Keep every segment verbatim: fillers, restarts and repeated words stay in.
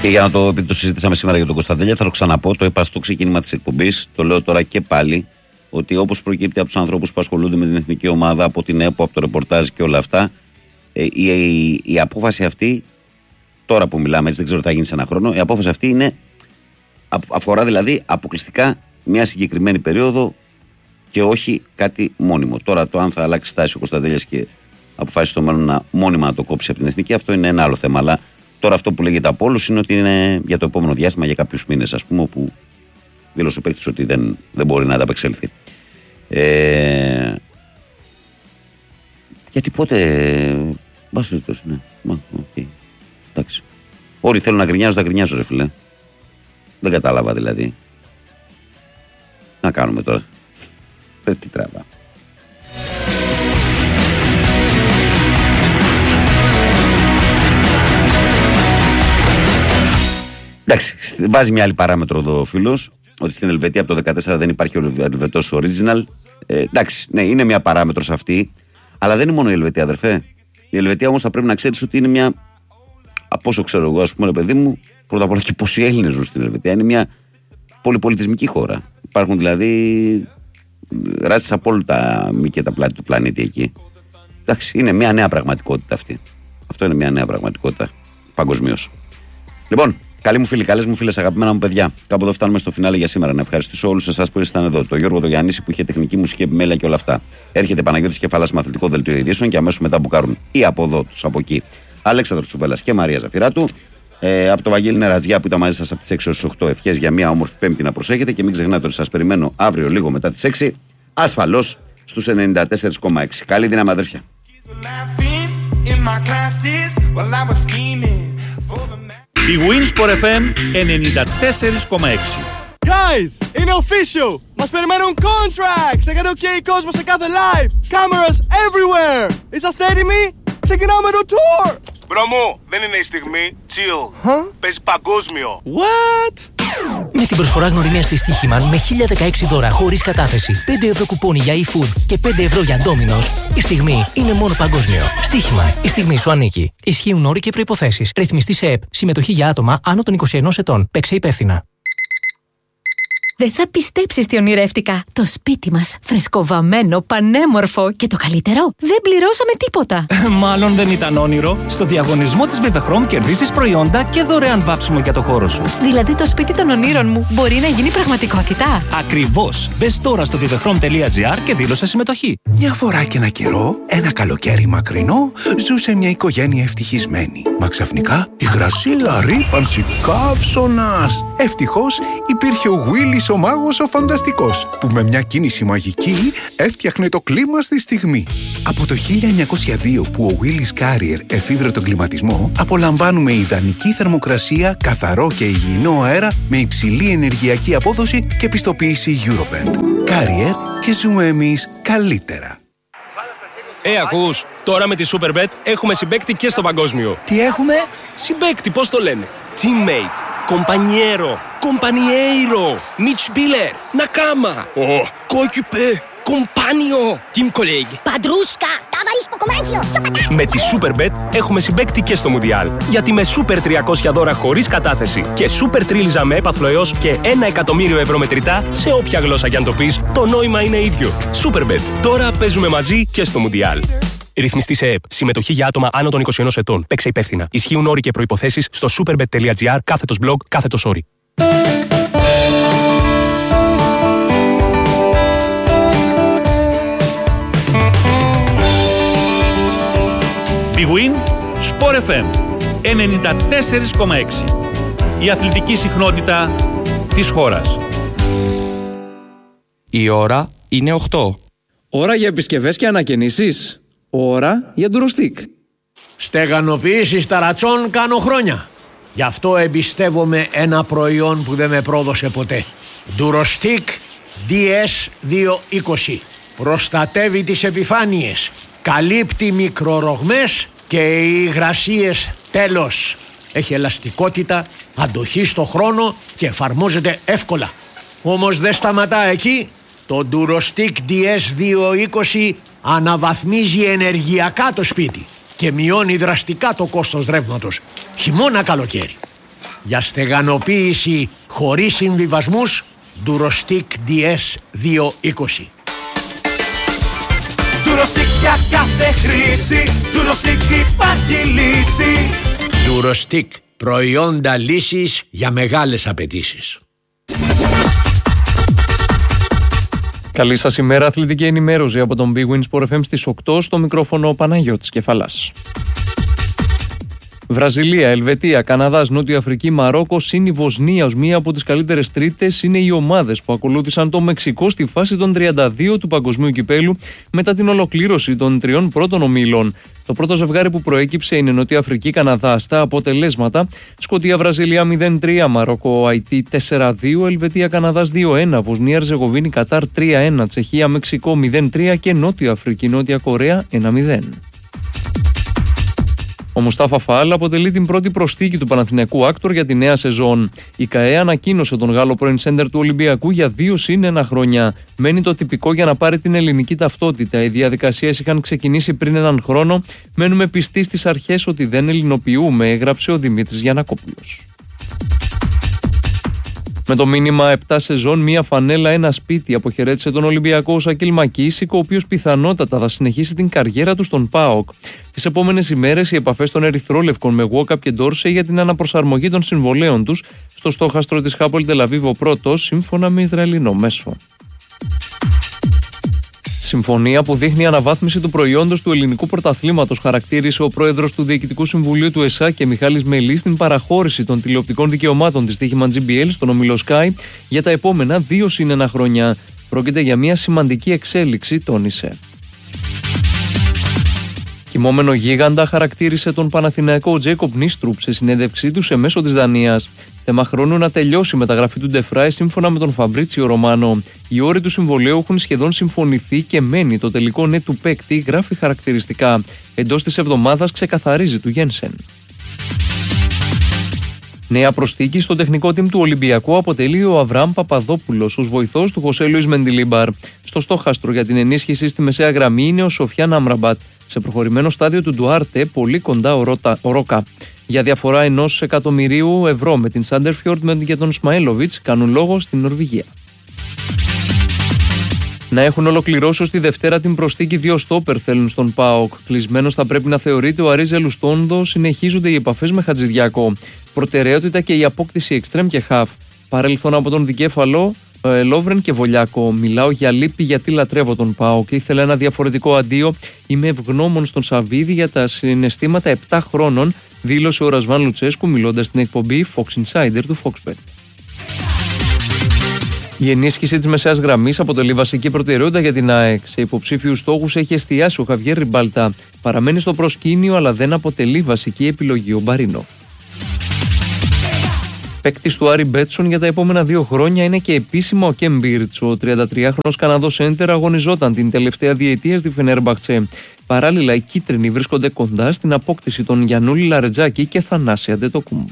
Και για να το, επειδή το συζήτησαμε σήμερα για τον Κωνσταντέλια, θα το ξαναπώ, το είπα στο ξεκίνημα της εκπομπής, το λέω τώρα και πάλι, ότι όπως προκύπτει από τους ανθρώπους που ασχολούνται με την εθνική ομάδα, από την ΕΠΟ, από το ρεπορτάζ και όλα αυτά, η, η, η απόφαση αυτή, τώρα που μιλάμε, έτσι δεν ξέρω τι θα γίνει σε ένα χρόνο, η απόφαση αυτή είναι, αφορά δηλαδή αποκλειστικά μια συγκεκριμένη περίοδο και όχι κάτι μόνιμο. Τώρα το αν θα αλλάξει στάση ο Κωνσταντέλιας και αποφάσισε στο μέλλον να μόνιμα να το κόψει από την εθνική, αυτό είναι ένα άλλο θέμα. Αλλά τώρα αυτό που λέγεται από όλους είναι ότι είναι για το επόμενο διάστημα, για κάποιους μήνες, ας πούμε, όπου δήλωσε ο παίκτης ότι δεν, δεν μπορεί να ανταπεξέλθει. Ε, γιατί πότε. Μπας το ναι. Μα, okay. Εντάξει. Όλοι θέλουν να γκρινιάζουν, θα γκρινιάζουν, ρε φίλε. Δεν κατάλαβα δηλαδή. Να κάνουμε τώρα. Πες τι τράβα. Εντάξει, βάζει μια άλλη παράμετρο εδώ ο φίλος, ότι στην Ελβετία από το δεκατέσσερα δεν υπάρχει ο Ελβετός original. Ε, εντάξει, ναι, είναι μια παράμετρος αυτή, αλλά δεν είναι μόνο η Ελβετία, αδερφέ. Η Ελβετία όμως θα πρέπει να ξέρεις ότι είναι μια, από όσο ξέρω εγώ, ας πούμε, ρε παιδί μου, πρώτα απ' όλα και πόσοι Έλληνες ζουν στην Ελβετία. Είναι μια πολυπολιτισμική χώρα. Υπάρχουν δηλαδή ράτσες από όλα τα μη και τα πλάτη του πλανήτη εκεί. Εντάξει, είναι μια νέα πραγματικότητα αυτή. Αυτό είναι μια νέα πραγματικότητα παγκοσμίως. Λοιπόν, καλοί μου φίλοι, καλές μου φίλες, αγαπημένα μου παιδιά. Κάπου εδώ φτάνουμε στο φινάλε για σήμερα. Να ευχαριστήσω όλους εσάς που ήσασταν εδώ. Το Γιώργο το Γιάννηση που είχε τεχνική, μουσική επιμέλεια και όλα αυτά. Έρχεται Παναγιώτης Κεφαλάς με αθλητικό δελτίο ειδήσεων και αμέσως μετά μπουκάρουν ή από εδώ τους από εκεί Αλέξανδρος Τσουβέλλας και Μαρία Ζαφυράτου. Ε, από το Βαγγέλη Νερατζιά που ήταν μαζί σας από τις έξι έως τις οκτώ. Ευχές για μια όμορφη Πέμπτη να προσέχετε και μην ξεχνάτε ότι σας περιμένω αύριο λίγο μετά τις έξι. Ασφαλώς στους ενενήντα τέσσερα κόμμα έξι. Καλή δύναμη, αδέρφια. Η Winsport εφ εμ ενενήντα τέσσερα κόμμα έξι. Guys, είναι official! Μας περιμένουν contracts! Έκανε OK κόσμο σε κάθε live! Cameras everywhere! Είσαστε έτοιμοι? Ξεκινάμε το tour! Μπρο μου, δεν είναι η στιγμή. Chill. Huh? Παίζει παγκόσμιο. What? Με την προσφορά γνωριμίας στη Στοίχημαν με χίλια δεκαέξι δώρα χωρίς κατάθεση, πέντε ευρώ κουπόνι για e-food και πέντε ευρώ για Domino's, η στιγμή είναι μόνο παγκόσμιο. Στοίχημαν, η στιγμή σου ανήκει. Ισχύουν όροι και προϋποθέσεις. Ρυθμιστή σε ΕΠ. Συμμετοχή για άτομα άνω των είκοσι ενός ετών. Παίξε υπεύθυνα. Δεν θα πιστέψεις τι ονειρεύτηκα. Το σπίτι μας, φρεσκοβαμμένο, πανέμορφο και το καλύτερο, δεν πληρώσαμε τίποτα. Μάλλον δεν ήταν όνειρο. Στο διαγωνισμό της Vivechrome κερδίσεις προϊόντα και δωρεάν βάψιμο για το χώρο σου. Δηλαδή το σπίτι των ονείρων μου μπορεί να γίνει πραγματικότητα. Ακριβώς. Μπες τώρα στο vivechrome τελεία gr και δήλωσε συμμετοχή. Μια φορά και ένα καιρό, ένα καλοκαίρι μακρινό, ζούσε μια οικογένεια ευτυχισμένη. Μα ξαφνικά υγρασία, ρύπανση, καύσωνας. Ευτυχώς υπήρχε ο Willis ο μάγος ο φανταστικός, που με μια κίνηση μαγική έφτιαχνε το κλίμα στη στιγμή. Από το χίλια εννιακόσια δύο που ο Willis Carrier εφήβρε τον κλιματισμό, απολαμβάνουμε ιδανική θερμοκρασία, καθαρό και υγιεινό αέρα με υψηλή ενεργειακή απόδοση και πιστοποίηση Eurovent. Carrier και ζούμε εμείς καλύτερα. Ε, ακούς, τώρα με τη Superbet έχουμε συμπαίκτη και στο παγκόσμιο. Τι έχουμε? Συμπαίκτη, πώς το λένε? Teammate, compañero, compañeiro, Mitspieler, Nakama, oh, coéquipier, compagno, team colleague, Padrusca, ταβαρίσπο κομμάτσιο, με τη Superbet έχουμε συμπαίκτη και στο Μουντιάλ. Γιατί με Super τριακόσια δώρα χωρίς κατάθεση και Super τρίλιζα με έπαθλο έως και ένα εκατομμύριο ευρώ μετρητά, σε όποια γλώσσα κι αν το πεις, το νόημα είναι ίδιο. Superbet. Τώρα παίζουμε μαζί και στο Μουντιάλ. Ρυθμιστή σε ΕΠ. Συμμετοχή για άτομα άνω των είκοσι ενός ετών. Παίξε υπεύθυνα. Ισχύουν όροι και προϋποθέσεις στο superbet τελεία gr κάθετος blog κάθετος όροι. Big Win Sport εφ εμ ενενήντα τέσσερα κόμμα έξι. Η αθλητική συχνότητα της χώρας. Η ώρα είναι οκτώ. Ώρα για επισκευές και ανακαινήσεις. Ώρα για ντουροστίκ. Στεγανοποιήσεις ταρατσών κάνω χρόνια. Γι' αυτό εμπιστεύομαι ένα προϊόν που δεν με πρόδωσε ποτέ. Ντουροστίκ ντι ες διακόσια είκοσι. Προστατεύει τις επιφάνειες, καλύπτει μικρορογμές και υγρασίες τέλος. Έχει ελαστικότητα, αντοχή στο χρόνο και εφαρμόζεται εύκολα. Όμως δεν σταματά εκεί. Το Durostick ντι ες διακόσια είκοσι αναβαθμίζει ενεργειακά το σπίτι και μειώνει δραστικά το κόστος ρεύματος, χειμώνα καλοκαίρι. Για στεγανοποίηση χωρίς συμβιβασμούς, Durostic ντι ες διακόσια είκοσι. Durostic για κάθε χρήση, Durostic υπάρχει λύση. Durostic, προϊόντα λύσης για μεγάλες απαιτήσεις. Καλή σας ημέρα, αθλητική ενημέρωση από τον Big Win Sport εφ εμ στις οκτώ, στο μικρόφωνο Παναγιώτης Κεφαλάς. Βραζιλία, Ελβετία, Καναδάς, Νότια Αφρική, Μαρόκο, συν η Βοσνία ως μία από τις καλύτερες τρίτες είναι οι ομάδες που ακολούθησαν το Μεξικό στη φάση των τριάντα δύο του Παγκοσμίου Κυπέλου μετά την ολοκλήρωση των τριών πρώτων ομίλων. Το πρώτο ζευγάρι που προέκυψε είναι Νότια Αφρική, Καναδά. Στα αποτελέσματα, Σκωτία, Βραζιλία μηδέν τρία, Μαρόκο, Αϊτή τέσσερα δύο, Ελβετία, Καναδάς δύο ένα, Βοσνία, Ερζεγοβίνη, Κατάρ τρία ένα, Τσεχία, Μεξικό μηδέν τρία και Νότια Αφρική, Νότια Κορέα ένα μηδέν. Ο Μουστάφα Φαλ αποτελεί την πρώτη προσθήκη του Παναθηναϊκού Άκτορ για τη νέα σεζόν. Η ΚΑΕ ανακοίνωσε τον Γάλλο πρώην σέντερ του Ολυμπιακού για δύο συν ένα χρόνια. Μένει το τυπικό για να πάρει την ελληνική ταυτότητα. Οι διαδικασίες είχαν ξεκινήσει πριν έναν χρόνο. Μένουμε πιστοί στις αρχές ότι δεν ελληνοποιούμε, έγραψε ο Δημήτρης Γιαννακόπουλος. Με το μήνυμα επτά σεζόν, μία φανέλα, ένα σπίτι, αποχαιρέτησε τον Ολυμπιακό ο Σακίλ Μακίσικο, ο οποίος πιθανότατα θα συνεχίσει την καριέρα του στον ΠΑΟΚ. Τις επόμενες ημέρες, οι επαφές των Ερυθρόλευκων με Walkup και Ντόρσεϊ για την αναπροσαρμογή των συμβολέων τους στο στόχαστρο της Χάπολ Τελαβίβ ο πρώτος, σύμφωνα με Ισραηλινό μέσο. Συμφωνία που δείχνει αναβάθμιση του προϊόντος του ελληνικού πρωταθλήματος, χαρακτήρισε ο πρόεδρος του Διοικητικού Συμβουλίου του ΕΣΑ και Μιχάλης Μελής στην παραχώρηση των τηλεοπτικών δικαιωμάτων της Στοίχημαν τζι μπι ελ στον όμιλο Sky για τα επόμενα δύο συν ένα χρόνια. Πρόκειται για μια σημαντική εξέλιξη, τόνισε. Κοιμόμενο γίγαντα χαρακτήρισε τον Παναθηναϊκό Τζέικοπ Νίστρουπ σε συνέντευξή του σε μέσο της Δανίας. Θέμα χρόνου να τελειώσει η μεταγραφή του Ντεφράι σύμφωνα με τον Φαμπρίτσιο Ρωμάνο. Οι όροι του συμβολαίου έχουν σχεδόν συμφωνηθεί και μένει το τελικό ναι του παίκτη, γράφει χαρακτηριστικά. Εντός της εβδομάδας ξεκαθαρίζει του Γένσεν. Νέα προσθήκη στο τεχνικό team του Ολυμπιακού αποτελεί ο Αβραάμ Παπαδόπουλος ως βοηθός του Χωσέ Λουίς Μεντιλίμπαρ. Στο στόχαστρο για την ενίσχυση στη μεσαία γραμμή είναι ο Σοφιάν Άμραμπατ. Σε προχωρημένο στάδιο του Ντουάρτε, πολύ κοντά ο, Ρώτα, ο Ρόκα. Για διαφορά ενός εκατομμυρίου ευρώ με την Σάντερφιορντ και τον Σμαέλοβιτς κάνουν λόγο στην Νορβηγία. Να έχουν ολοκληρώσει ως τη Δευτέρα την προσθήκη δύο στόπερ θέλουν στον ΠΑΟΚ. Κλεισμένος θα πρέπει να θεωρείται ο Αρίζε Λουστόντο, συνεχίζονται οι επαφές με Χατζηδιάκο. Προτεραιότητα και η απόκτηση εξτρέμ και χαφ. Παρελθόν από τον δικέφαλο ε, Λόβρεν και Βολιάκο. Μιλάω για λύπη γιατί λατρεύω τον ΠΑΟΚ. Ήθελα ένα διαφορετικό αντίο. Είμαι ευγνώμων στον Σαββίδη για τα συναισθήματα επτά χρόνων, δήλωσε ο Ρασβάν Λουτσέσκου μιλώντας στην εκπομπή Fox Insider του Foxbet. Η ενίσχυση της μεσαίας γραμμής αποτελεί βασική προτεραιότητα για την ΑΕΚ. Σε υποψήφιους στόχους έχει εστιάσει ο Χαβιέρ Ριμπάλτα. Παραμένει στο προσκήνιο αλλά δεν αποτελεί βασική επιλογή ο Μπαρίνο. Παίκτης του Άρη Μπέτσον για τα επόμενα δύο χρόνια είναι και επίσημα ο Κεμ Μπίρτς. Ο τριαντατριάχρονος Καναδός έντερ αγωνιζόταν την τελευταία διετία στη Φενέρμπαχτσε. Παράλληλα, οι κίτρινοι βρίσκονται κοντά στην απόκτηση των Γιαννούλη Λαρετζάκη και Θανάση Αντετοκούμπο.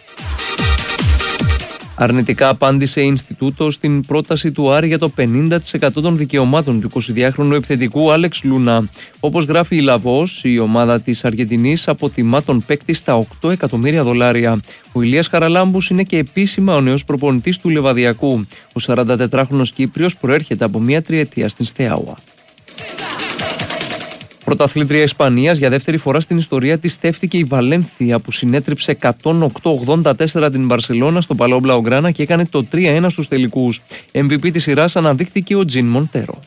Αρνητικά απάντησε η Ινστιτούτο στην πρόταση του Άρη για το πενήντα τοις εκατό των δικαιωμάτων του εικοσιδυάχρονου επιθετικού Άλεξ Λούνα. Όπως γράφει η Λαβός, η ομάδα της Αργεντινής αποτιμά τον παίκτη στα οκτώ εκατομμύρια δολάρια. Ο Ηλίας Χαραλάμπους είναι και επίσημα ο νέος προπονητής του Λεβαδιακού. Ο σαραντατετράχρονος Κύπριος προέρχεται από μια τριετία στην Στεάουα. Πρωταθλήτρια Ισπανίας για δεύτερη φορά στην ιστορία της στέφθηκε η Βαλένθια που συνέτριψε εκατόν οκτώ ογδόντα τέσσερα την Μπαρσελόνα στο Παλαιό Μπλαουγκράνα και έκανε το τρία ένα στους τελικούς. εμ βι πι της σειράς αναδείχθηκε ο Τζιν Μοντέρο.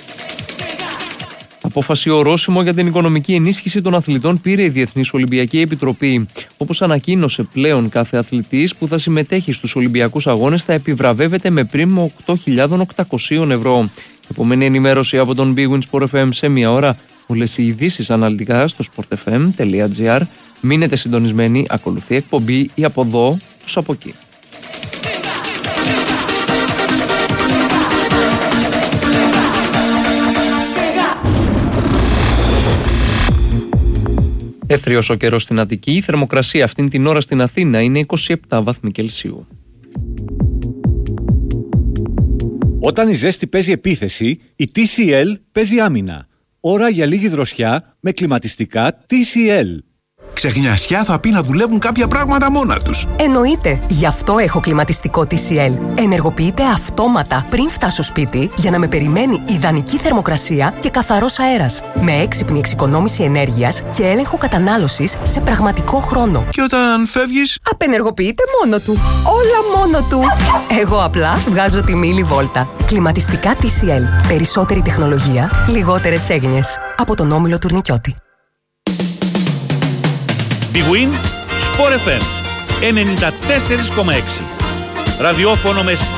Απόφαση ορόσημο για την οικονομική ενίσχυση των αθλητών πήρε η Διεθνής Ολυμπιακή Επιτροπή. Όπως ανακοίνωσε πλέον, κάθε αθλητής που θα συμμετέχει στους Ολυμπιακούς Αγώνες θα επιβραβεύεται με πρίμιο οκτώ χιλιάδες οκτακόσια ευρώ. Επομένη ενημέρωση από τον Big Win Sport εφ εμ σε μία ώρα. Όλες οι ειδήσεις αναλυτικά στο sport f m dot g r. Μείνετε συντονισμένοι, ακολουθεί εκπομπή ή από εδώ, τους από εκεί. Έθριος ο καιρός στην Αττική, η θερμοκρασία αυτήν την ώρα στην Αθήνα είναι είκοσι επτά βαθμοί Κελσίου. Όταν η ζέστη παίζει επίθεση, η τι σι ελ παίζει άμυνα. Ώρα για λίγη δροσιά με κλιματιστικά τι σι ελ. Ξεχνιασιά θα πει να δουλεύουν κάποια πράγματα μόνα τους. Εννοείται. Γι' αυτό έχω κλιματιστικό τι σι ελ. Ενεργοποιείται αυτόματα πριν φτάσω σπίτι για να με περιμένει ιδανική θερμοκρασία και καθαρός αέρας. Με έξυπνη εξοικονόμηση ενέργειας και έλεγχο κατανάλωσης σε πραγματικό χρόνο. Και όταν φεύγεις, απενεργοποιείται μόνο του. Όλα μόνο του. Εγώ απλά βγάζω τη μίλη βόλτα. Κλιματιστικά τι σι ελ. Περισσότερη τεχνολογία, λιγότερες έγνοιες. Από τον Όμιλο Τουρνικιώτη. Big Win Sport εφ εμ ενενήντα τέσσερα κόμμα έξι. Ραδιόφωνο με